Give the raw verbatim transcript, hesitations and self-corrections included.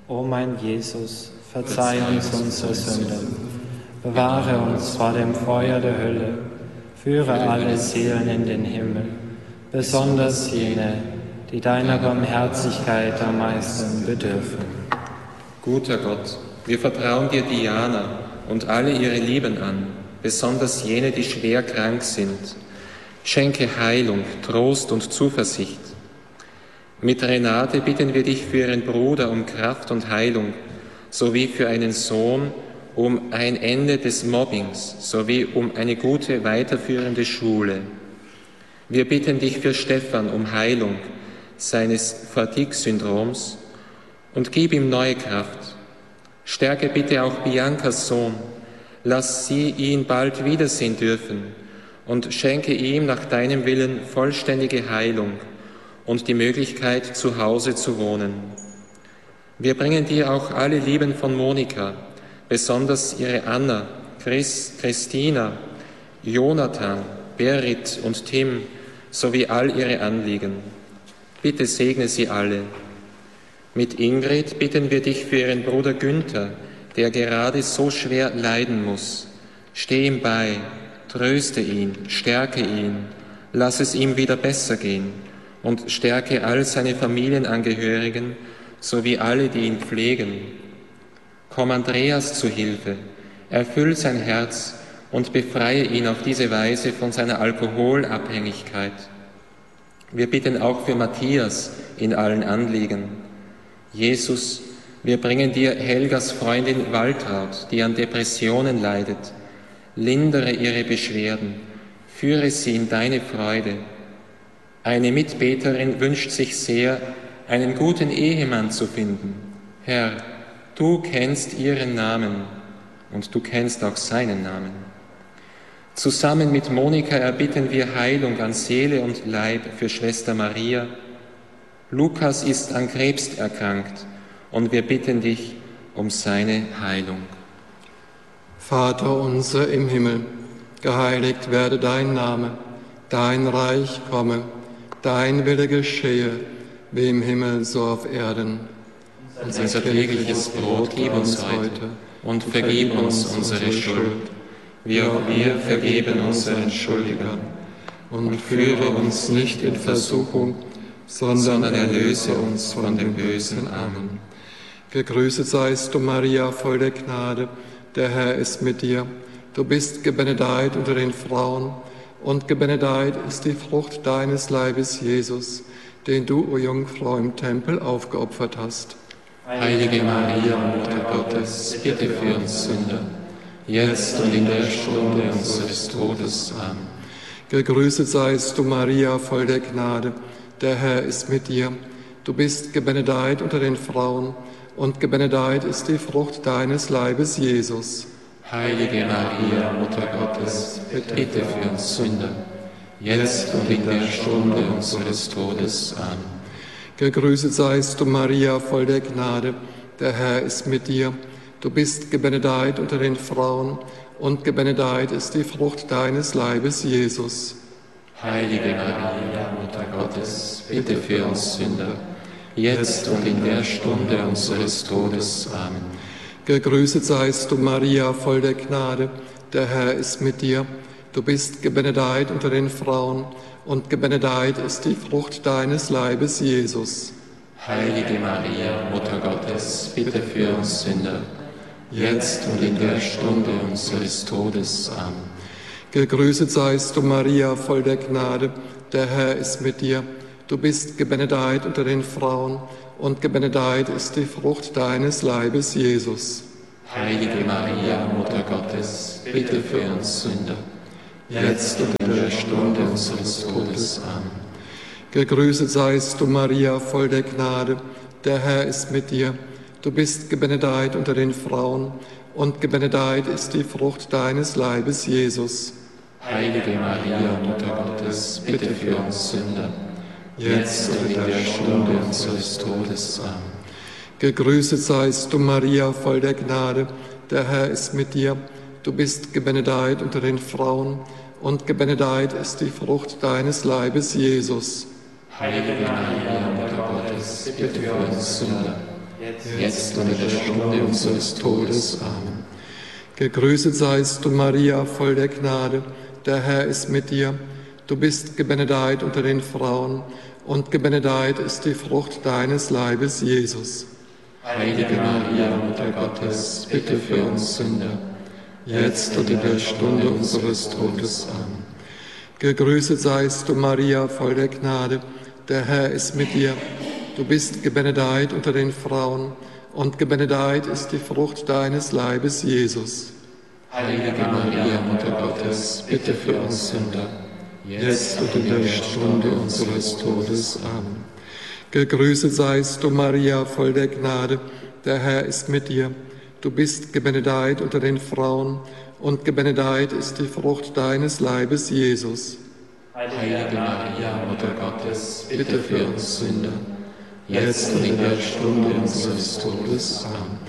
O mein Jesus, verzeih uns unsere Sünden, bewahre uns vor dem Feuer der Hölle, führe alle Seelen in den Himmel, besonders jene, die deiner Barmherzigkeit am meisten bedürfen. Guter Gott, wir vertrauen dir Diana und alle ihre Lieben an, besonders jene, die schwer krank sind. Schenke Heilung, Trost und Zuversicht. Mit Renate bitten wir dich für ihren Bruder um Kraft und Heilung, sowie für einen Sohn um ein Ende des Mobbings, sowie um eine gute weiterführende Schule. Wir bitten dich für Stefan um Heilung seines Fatigue-Syndroms und gib ihm neue Kraft. Stärke bitte auch Biancas Sohn, lass sie ihn bald wiedersehen dürfen und schenke ihm nach deinem Willen vollständige Heilung und die Möglichkeit, zu Hause zu wohnen. Wir bringen dir auch alle Lieben von Monika, besonders ihre Anna, Chris, Christina, Jonathan, Berit und Tim, sowie all ihre Anliegen. Bitte segne sie alle. Mit Ingrid bitten wir dich für ihren Bruder Günther, der gerade so schwer leiden muss. Steh ihm bei, tröste ihn, stärke ihn, lass es ihm wieder besser gehen und stärke all seine Familienangehörigen sowie alle, die ihn pflegen. Komm Andreas zu Hilfe, erfüll sein Herz und befreie ihn auf diese Weise von seiner Alkoholabhängigkeit. Wir bitten auch für Matthias in allen Anliegen. Jesus, wir bringen dir Helgas Freundin Waltraud, die an Depressionen leidet. Lindere ihre Beschwerden, führe sie in deine Freude. Eine Mitbeterin wünscht sich sehr, einen guten Ehemann zu finden. Herr, du kennst ihren Namen und du kennst auch seinen Namen. Zusammen mit Monika erbitten wir Heilung an Seele und Leib für Schwester Maria. Lukas ist an Krebs erkrankt und wir bitten dich um seine Heilung. Vater unser im Himmel, geheiligt werde dein Name, dein Reich komme, dein Wille geschehe, wie im Himmel so auf Erden. Unser tägliches Brot gib uns heute und vergib uns unsere Schuld, wie auch wir vergeben unseren Schuldigern. Und führe uns nicht in Versuchung, sondern erlöse uns von dem Bösen. Amen. Gegrüßet seist du, Maria, voll der Gnade, der Herr ist mit dir. Du bist gebenedeit unter den Frauen, und gebenedeit ist die Frucht deines Leibes, Jesus, den du, o Jungfrau, im Tempel aufgeopfert hast. Heilige Maria, Mutter Gottes, bitte für uns Sünder, jetzt und in der Stunde unseres Todes. Amen. Gegrüßet seist du, Maria, voll der Gnade, der Herr ist mit dir. Du bist gebenedeit unter den Frauen, und gebenedeit ist die Frucht deines Leibes, Jesus. Heilige Maria, Mutter Gottes, bitte für uns Sünder, jetzt und in der Stunde unseres Todes. Amen. Gegrüßet seist du, Maria, voll der Gnade, der Herr ist mit dir. Du bist gebenedeit unter den Frauen, und gebenedeit ist die Frucht deines Leibes, Jesus. Heilige Maria, Mutter Gottes, bitte für uns Sünder, jetzt und in der Stunde unseres Todes. Amen. Gegrüßet seist du, Maria, voll der Gnade, der Herr ist mit dir. Du bist gebenedeit unter den Frauen, und gebenedeit ist die Frucht deines Leibes, Jesus. Heilige Maria, Mutter Gottes, bitte für uns Sünder, jetzt und in der Stunde unseres Todes. Amen. Gegrüßet seist du, Maria, voll der Gnade, der Herr ist mit dir. Du bist gebenedeit unter den Frauen, und gebenedeit ist die Frucht deines Leibes, Jesus. Heilige Maria, Mutter Gottes, bitte für uns Sünder, jetzt und in der Stunde unseres Todes. Amen. Gegrüßet seist du, Maria, voll der Gnade, der Herr ist mit dir. Du bist gebenedeit unter den Frauen, und gebenedeit ist die Frucht deines Leibes, Jesus. Heilige Maria, Mutter Gottes, bitte für uns Sünder, jetzt und in der Stunde unseres Todes. Amen. Gegrüßet seist du, Maria, voll der Gnade, der Herr ist mit dir. Du bist gebenedeit unter den Frauen, und gebenedeit ist die Frucht deines Leibes, Jesus. Heilige Maria, Mutter Gottes, bitte für uns Sünder, jetzt und in der Stunde unseres Todes. Amen. Gegrüßet seist du, Maria, voll der Gnade, der Herr ist mit dir. Du bist gebenedeit unter den Frauen, und gebenedeit ist die Frucht deines Leibes, Jesus. Heilige Maria, Mutter Gottes, bitte für uns Sünder, jetzt und in der Stunde unseres Todes. Amen. Gegrüßet seist du, Maria, voll der Gnade, der Herr ist mit dir. Du bist gebenedeit unter den Frauen, und gebenedeit ist die Frucht deines Leibes, Jesus. Heilige Maria, Mutter Gottes, bitte für uns Sünder, jetzt und in der Stunde unseres Todes. Amen. Gegrüßet seist du, Maria, voll der Gnade, der Herr ist mit dir. Du bist gebenedeit unter den Frauen, und gebenedeit ist die Frucht deines Leibes, Jesus. Heilige Maria, Mutter Gottes, bitte für uns Sünder, jetzt und in der Stunde unseres Todes. Amen.